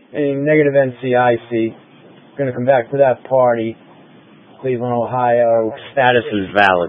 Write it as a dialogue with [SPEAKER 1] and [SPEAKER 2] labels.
[SPEAKER 1] negative NCIC. Going to come back to that party. Cleveland, Ohio. Status is valid.